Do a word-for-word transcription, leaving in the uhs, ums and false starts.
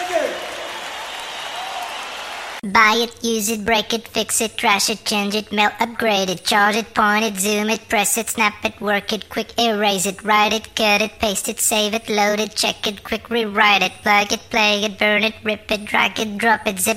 Buy it, use it, break it, fix it, trash it, change it, melt, upgrade it, charge it, point it, zoom it, press it, snap it, work it, quick erase it, write it, cut it, paste it, save it, load it, check it, quick rewrite it, plug it, play it, burn it, rip it, drag it, drop it, zip